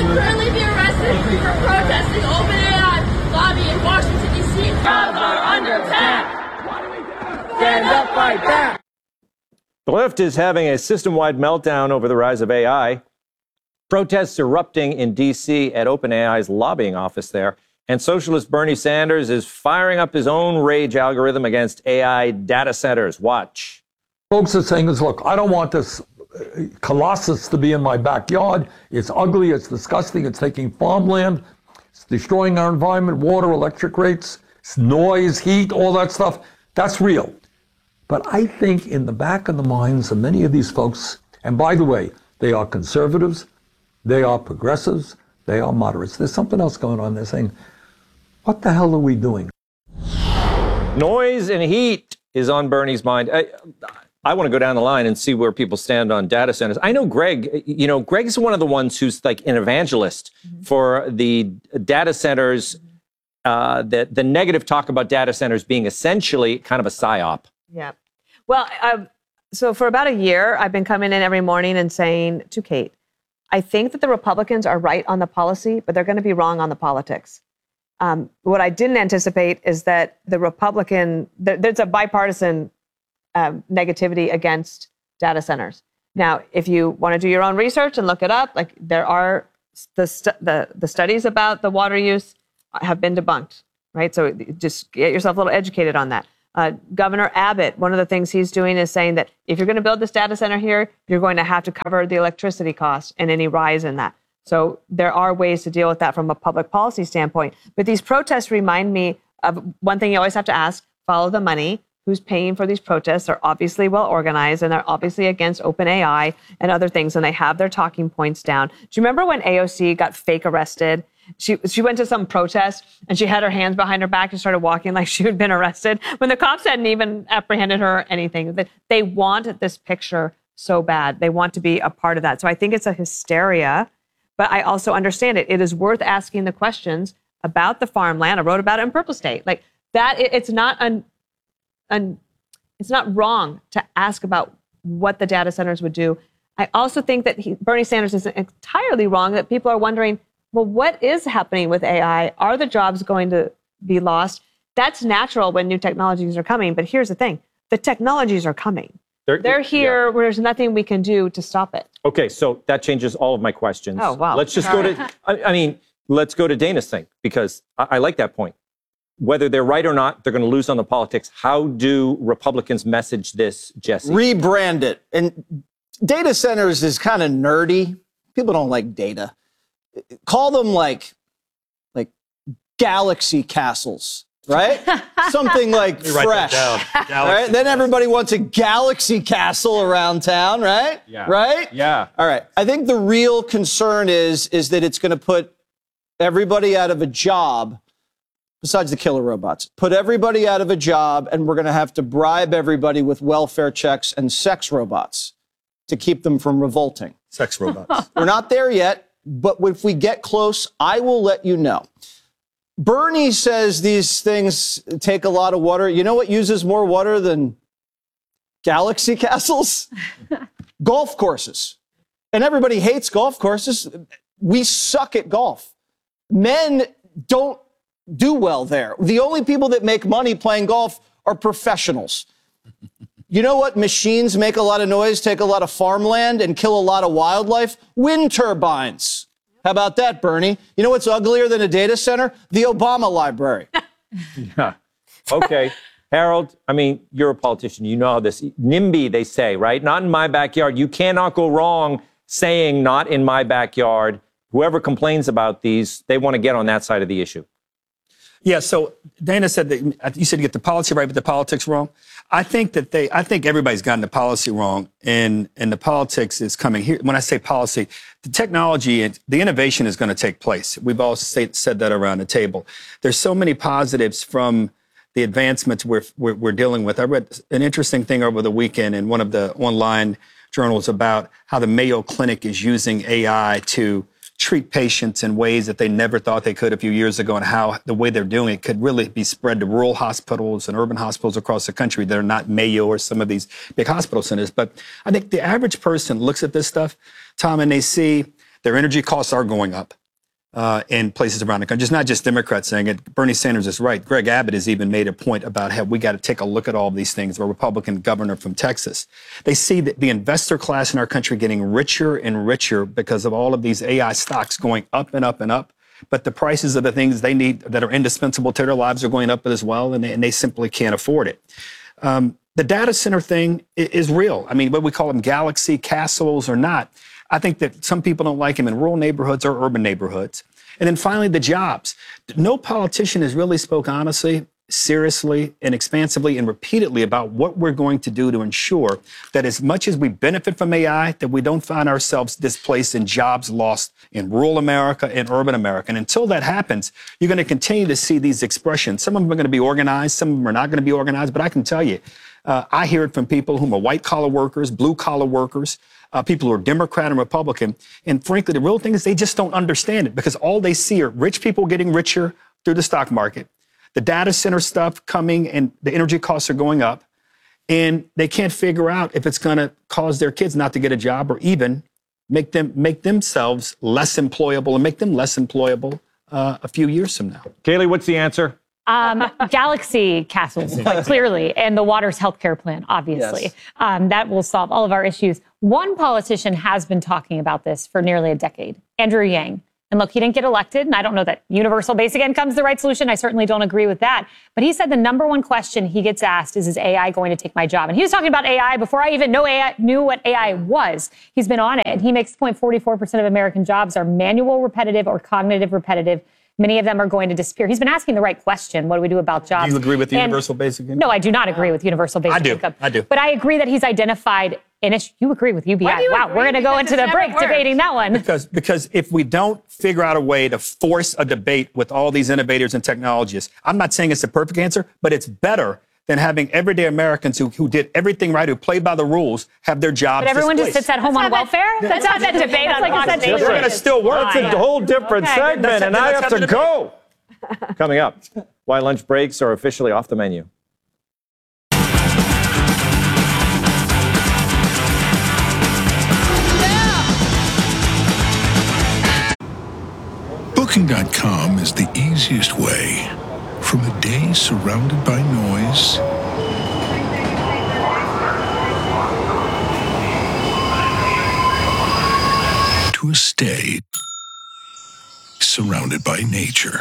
currently be arrested for protesting OpenAI lobby in Washington, D.C. Jobs are under attack. Stand up, fight back. The left is having a system-wide meltdown over the rise of AI. Protests erupting in D.C. at OpenAI's lobbying office there. And socialist Bernie Sanders is firing up his own rage algorithm against AI data centers. Watch. Folks are saying, look, I don't want this colossus to be in my backyard. It's ugly, it's disgusting, it's taking farmland, it's destroying our environment, water, electric rates, it's noise, heat, all that stuff. That's real. But I think in the back of the minds of many of these folks, and by the way, they are conservatives, they are progressives, they are moderates. There's something else going on. They're saying, what the hell are we doing? Noise and heat is on Bernie's mind. I want to go down the line and see where people stand on data centers. I know Greg, Greg's one of the ones who's like an evangelist for the data centers, the negative talk about data centers being essentially kind of a psyop. Yeah. Well, so for about a year, I've been coming in every morning and saying to Kate, I think that the Republicans are right on the policy, but they're going to be wrong on the politics. What I didn't anticipate is that the there's a bipartisan negativity against data centers. Now, if you want to do your own research and look it up, like there are the studies about the water use have been debunked, right? So just get yourself a little educated on that. Governor Abbott, one of the things he's doing is saying that if you're going to build this data center here, you're going to have to cover the electricity cost and any rise in that. So there are ways to deal with that from a public policy standpoint. But these protests remind me of one thing you always have to ask, follow the money. Who's paying for these protests? They're obviously well organized and they're obviously against OpenAI and other things, and they have their talking points down. Do you remember when AOC got fake arrested? She went to some protest and she had her hands behind her back and started walking like she had been arrested when the cops hadn't even apprehended her or anything. They want this picture so bad. They want to be a part of that. So I think it's a hysteria, but I also understand it. It is worth asking the questions about the farmland. I wrote about it in Purple State. Like that, it's not it's not wrong to ask about what the data centers would do. I also think that Bernie Sanders isn't entirely wrong, that people are wondering, well, what is happening with AI? Are the jobs going to be lost? That's natural when new technologies are coming. But here's the thing. The technologies are coming. They're here where there's nothing we can do to stop it. Okay, so that changes all of my questions. Oh, wow. Let's just go to, let's go to Dana's thing, because I like that point. Whether they're right or not, they're going to lose on the politics. How do Republicans message this, Jesse? Rebrand it. And data centers is kind of nerdy. People don't like data. Call them like galaxy castles, right? Something like fresh. Right? Then everybody wants a galaxy castle around town, right? Yeah. Right? Yeah. All right. I think the real concern is that it's going to put everybody out of a job. Besides the killer robots, put everybody out of a job, and we're going to have to bribe everybody with welfare checks and sex robots to keep them from revolting. Sex robots. We're not there yet, but if we get close, I will let you know. Bernie says these things take a lot of water. You know what uses more water than galaxy castles? Golf courses. And everybody hates golf courses. We suck at golf. Men don't do well there. The only people that make money playing golf are professionals. You know what machines make a lot of noise, take a lot of farmland, and kill a lot of wildlife? Wind turbines. How about that, Bernie? You know what's uglier than a data center? The Obama library. Yeah. Okay. Harold, you're a politician. You know how this, NIMBY, they say, right? Not in my backyard. You cannot go wrong saying not in my backyard. Whoever complains about these, they want to get on that side of the issue. Yeah, so Dana said that you said you get the policy right, but the politics wrong. I think everybody's gotten the policy wrong, and the politics is coming here. When I say policy, the technology and the innovation is going to take place. We've all said that around the table. There's so many positives from the advancements we're dealing with. I read an interesting thing over the weekend in one of the online journals about how the Mayo Clinic is using AI to treat patients in ways that they never thought they could a few years ago, and how the way they're doing it could really be spread to rural hospitals and urban hospitals across the country that are not Mayo or some of these big hospital centers. But I think the average person looks at this stuff, Tom, and they see Their energy costs are going up in places around the country. It's not just Democrats saying it. Bernie Sanders is right. Greg Abbott has even made a point about how we got to take a look at all of these things. A Republican governor from Texas. They see that the investor class in our country getting richer and richer because of all of these AI stocks going up and up and up. But the prices of the things they need that are indispensable to their lives are going up as well, and they simply can't afford it. The data center thing is real. I mean, what we call them galaxy castles or not, I think that some people don't like them in rural neighborhoods or urban neighborhoods. And then finally, the jobs. No politician has really spoke honestly, seriously, and expansively and repeatedly about what we're going to do to ensure that as much as we benefit from AI, that we don't find ourselves displaced in jobs lost in rural America and urban America. And until that happens, you're going to continue to see these expressions. Some of them are going to be organized, some of them are not going to be organized, but I can tell you, I hear it from people who are white-collar workers, blue-collar workers, people who are Democrat and Republican. And frankly, the real thing is they just don't understand it because all they see are rich people getting richer through the stock market, the data center stuff coming and the energy costs are going up, and they can't figure out if it's going to cause their kids not to get a job or even make themselves less employable and make them less employable a few years from now. Kayleigh, what's the answer? Galaxy castles, clearly, and the Waters healthcare plan, obviously. Yes. That will solve all of our issues. One politician has been talking about this for nearly a decade, Andrew Yang. And look, he didn't get elected, and I don't know that universal basic income is the right solution. I certainly don't agree with that. But he said the number one question he gets asked is AI going to take my job? And he was talking about AI before I even knew what AI was. He's been on it, and he makes the point 44% of American jobs are manual repetitive or cognitive repetitive. Many of them are going to disappear. He's been asking the right question. What do we do about jobs? Do you agree with universal basic income? No, I do not agree with universal basic income. I do. But I agree that he's identified an issue. You agree with UBI. Wow, we're going to go into the break debating that one. Because if we don't figure out a way to force a debate with all these innovators and technologists, I'm not saying it's the perfect answer, but it's better than having everyday Americans who did everything right, who played by the rules, have their jobs But everyone displaced. just sits at home on welfare? That's not that debate on Fox Nation. We're going to still work. That's a whole different segment, and I have to go. Coming up, why lunch breaks are officially off the menu. Booking.com is the easiest way. From a day surrounded by noise to a stay surrounded by nature.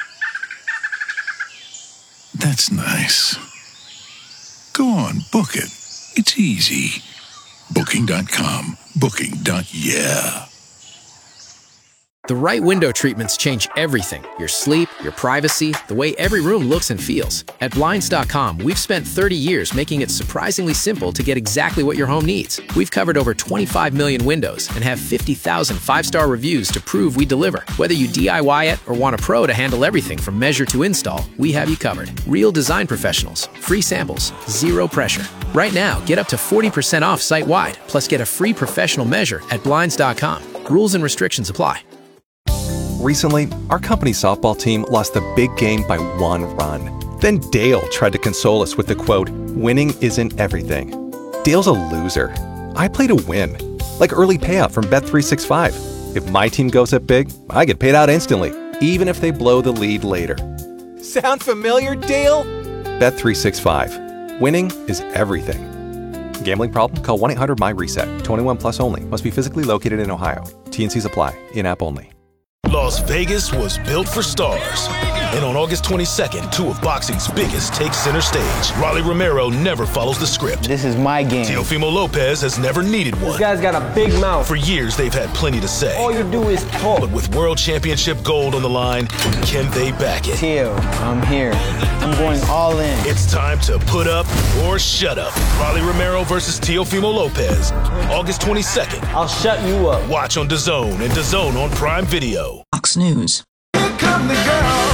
That's nice. Go on, book it. It's easy. Booking.com. Booking.yeah. The right window treatments change everything. Your sleep, your privacy, the way every room looks and feels. At Blinds.com, we've spent 30 years making it surprisingly simple to get exactly what your home needs. We've covered over 25 million windows and have 50,000 five-star reviews to prove we deliver. Whether you DIY it or want a pro to handle everything from measure to install, we have you covered. Real design professionals, free samples, zero pressure. Right now, get up to 40% off site-wide, plus get a free professional measure at Blinds.com. Rules and restrictions apply. Recently, our company softball team lost the big game by 1 run. Then Dale tried to console us with the quote, "Winning isn't everything." Dale's a loser. I play to win. Like early payout from Bet365. If my team goes up big, I get paid out instantly, even if they blow the lead later. Sound familiar, Dale? Bet365. Winning is everything. Gambling problem? Call 1-800-MY-RESET. 21 plus only. Must be physically located in Ohio. T&Cs apply. In-app only. Las Vegas was built for stars. And on August 22nd, 2 of boxing's biggest take center stage. Rolly Romero never follows the script. This is my game. Teofimo Lopez has never needed one. This guy's got a big mouth. For years, they've had plenty to say. All you do is talk. But with World Championship gold on the line, can they back it? Teo, I'm here. I'm going all in. It's time to put up or shut up. Rolly Romero versus Teofimo Lopez. August 22nd. I'll shut you up. Watch on DAZN and DAZN on Prime Video. Fox News. Here come the girl.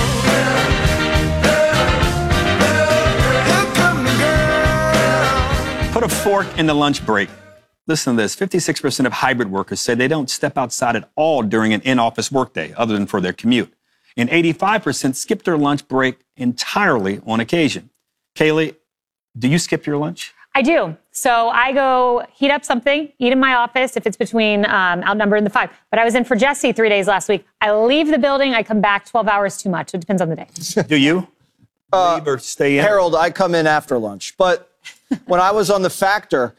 Put a fork in the lunch break. Listen to this. 56% of hybrid workers say they don't step outside at all during an in-office workday, other than for their commute. And 85% skip their lunch break entirely on occasion. Kayleigh, do you skip your lunch? I do. So I go heat up something, eat in my office if it's between outnumbered and the 5. But I was in for Jesse 3 days last week. I leave the building, I come back 12 hours too much. It depends on the day. Do you leave or stay in? Harold, I come in after lunch. But when I was on the Factor,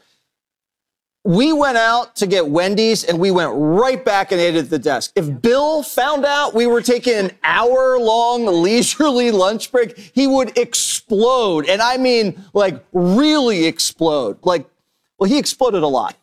we went out to get Wendy's and we went right back and ate at the desk. If Bill found out we were taking an hour-long leisurely lunch break, he would explode. And I mean, like, really explode. Like, well, he exploded a lot.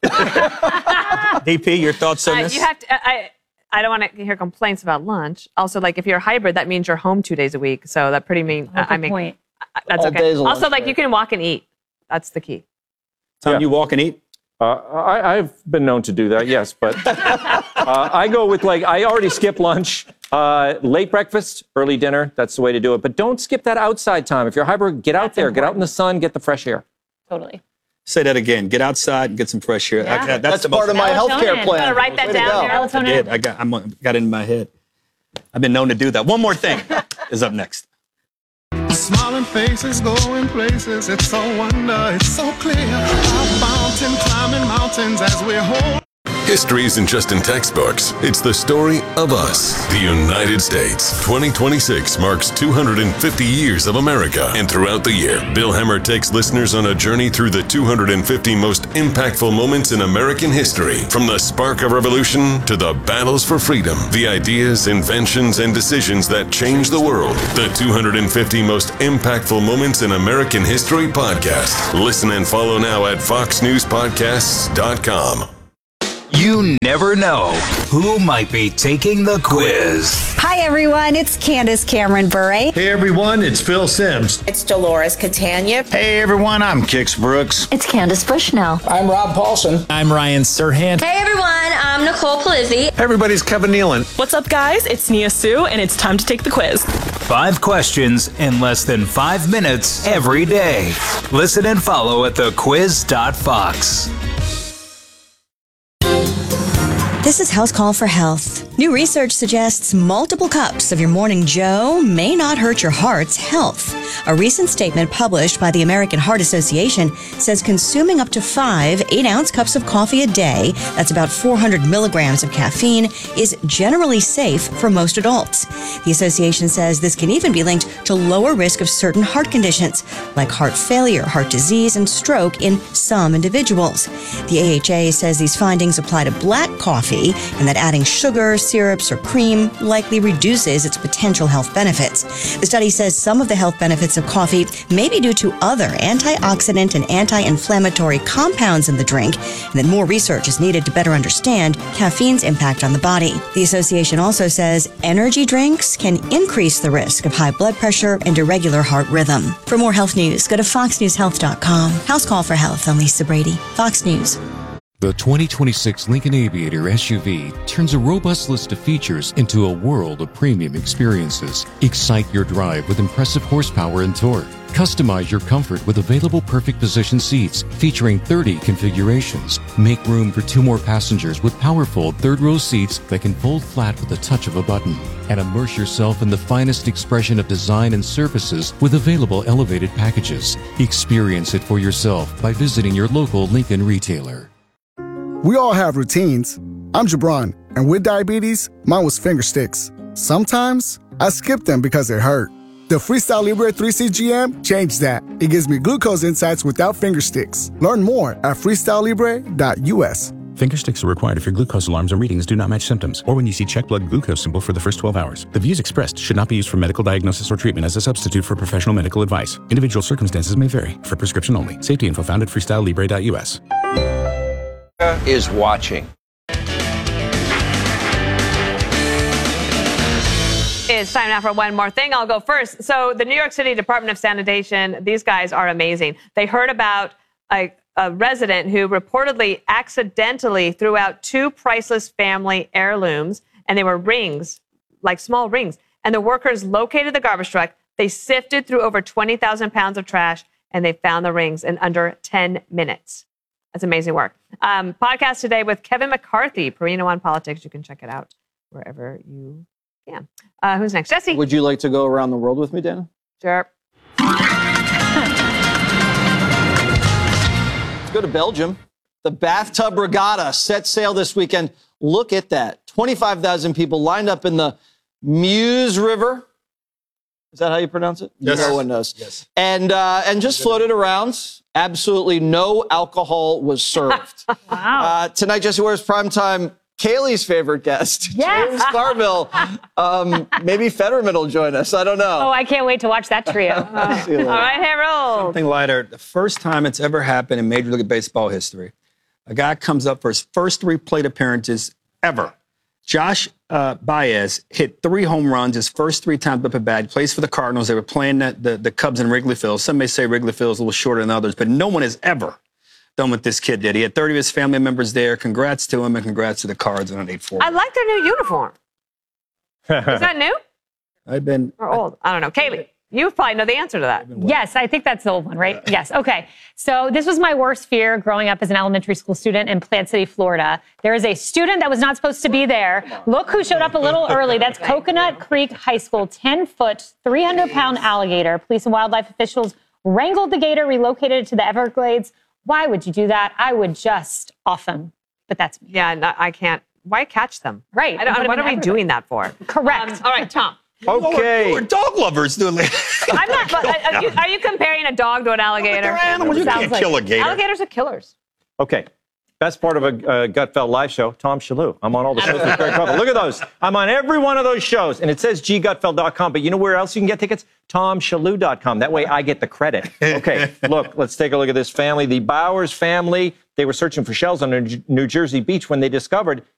DP, your thoughts on this? You have to. I don't want to hear complaints about lunch. Also, like, if you're hybrid, that means you're home 2 days a week. So that pretty mean. I mean, point. That's All okay. days of Also, lunch like, break. you can walk and eat. That's the key. Tom, you walk and eat? I've been known to do that, yes, but I go with, like, I already skip lunch, late breakfast, early dinner. That's the way to do it. But don't skip that outside time. If you're hybrid, get out there, get out in the sun, get the fresh air. Totally. Say that again. Get outside and get some fresh air. Yeah. That's part of my healthcare plan. Gotta write that Way to down. go. I did. I got it in my head. I've been known to do that. One more thing is up next. Smiling faces going places. It's so wonder, it's so clear. Our fountain climbing mountains as we hold. History isn't just in textbooks. It's the story of us, the United States. 2026 marks 250 years of America. And throughout the year, Bill Hemmer takes listeners on a journey through the 250 most impactful moments in American history. From the spark of revolution to the battles for freedom, the ideas, inventions, and decisions that changed the world. The 250 most impactful moments in American history podcast. Listen and follow now at foxnewspodcasts.com. You never know who might be taking the quiz. Hi, everyone. It's Candace Cameron Bure. Hey, everyone. It's Phil Sims. It's Dolores Catania. Hey, everyone. I'm Kix Brooks. It's Candace Bushnell. I'm Rob Paulson. I'm Ryan Serhant. Hey, everyone. I'm Nicole Polizzi. Everybody's Kevin Nealon. What's up, guys? It's Nia Sue, and it's time to take the quiz. 5 questions in less than 5 minutes every day. Listen and follow at thequiz.fox. This is House Call for Health. New research suggests multiple cups of your morning Joe may not hurt your heart's health. A recent statement published by the American Heart Association says consuming up to 5 8-ounce cups of coffee a day, that's about 400 milligrams of caffeine, is generally safe for most adults. The association says this can even be linked to lower risk of certain heart conditions, like heart failure, heart disease, and stroke in some individuals. The AHA says these findings apply to black coffee and that adding sugar, syrups, or cream likely reduces its potential health benefits. The study says some of the health benefits of coffee may be due to other antioxidant and anti-inflammatory compounds in the drink, and that more research is needed to better understand caffeine's impact on the body. The association also says energy drinks can increase the risk of high blood pressure and irregular heart rhythm. For more health news, go to foxnewshealth.com. House Call for Health. I'm Lisa Brady, Fox News. The 2026 Lincoln Aviator SUV turns a robust list of features into a world of premium experiences. Excite your drive with impressive horsepower and torque. Customize your comfort with available perfect position seats featuring 30 configurations. Make room for 2 more passengers with powerful third-row seats that can fold flat with the touch of a button. And immerse yourself in the finest expression of design and services with available elevated packages. Experience it for yourself by visiting your local Lincoln retailer. We all have routines. I'm Jabron, and with diabetes, mine was finger sticks. Sometimes I skip them because they hurt. The Freestyle Libre 3C GM changed that. It gives me glucose insights without finger sticks. Learn more at freestylelibre.us. Finger sticks are required if your glucose alarms or readings do not match symptoms, or when you see check blood glucose symbol for the first 12 hours. The views expressed should not be used for medical diagnosis or treatment as a substitute for professional medical advice. Individual circumstances may vary. For prescription only. Safety info found at freestylelibre.us. Is watching. It's time now for one more thing. I'll go first. So the New York City Department of Sanitation, these guys are amazing. They heard about a resident who reportedly accidentally threw out 2 priceless family heirlooms, and they were rings, like small rings. And the workers located the garbage truck. They sifted through over 20,000 pounds of trash, and they found the rings in under 10 minutes. That's amazing work. Podcast today with Kevin McCarthy, Perino on Politics. You can check it out wherever you can. Who's next? Jesse? Would you like to go around the world with me, Dana? Sure. go to Belgium. The Bathtub Regatta set sail this weekend. Look at that. 25,000 people lined up in the Meuse River. Is that how you pronounce it? Yes. No one knows. Yes. And just floated around. Absolutely no alcohol was served. Wow. Tonight, Jesse Wares Primetime, Kaylee's favorite guest, Yes. James Carville. Maybe Fetterman will join us. I don't know. Oh, I can't wait to watch that trio. All right, Harold. Something lighter. The first time it's ever happened in Major League Baseball history, a guy comes up for his first 3 plate appearances ever. Josh Baez hit 3 home runs his first 3 times up at bat. He plays for the Cardinals. They were playing the Cubs in Wrigley Field. Some may say Wrigley Field is a little shorter than others, but no one has ever done what this kid did. He had 30 of his family members there. Congrats to him and congrats to the Cards on an 8-4. I like their new uniform. Is that new I've been or old? I don't know. Kaylee, you probably know the answer to that. Yes, I think that's the old one, right? Yes. Okay. So this was my worst fear growing up as an elementary school student in Plant City, Florida. There is a student that was not supposed to be there. Look who showed up a little early. That's Coconut Creek High School, 10-foot, 300-pound alligator. Police and wildlife officials wrangled the gator, relocated it to the Everglades. Why would you do that? I would just off him. But that's me. Yeah, no, I can't. Why catch them? Right. What are we doing that for? Correct. All right, Tom. We're dog lovers, dude. I'm not. But are you comparing a dog to an alligator? They're animals. You can't kill a gator. Alligators are killers. Okay. Best part of a Gutfeld live show, Tom Shalhoub. I'm on all the shows with Greg Carville. Look at those. I'm on every one of those shows. And it says ggutfeld.com. But you know where else you can get tickets? TomShalhoub.com. That way I get the credit. Okay, look, let's take a look at this family. The Bowers family, they were searching for shells on a New Jersey beach when they discovered